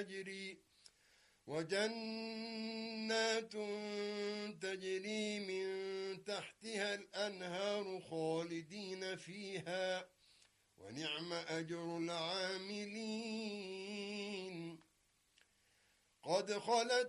تجري من تحتها الأنهار خالدين فيها ونعم أجر العاملين. قد خلت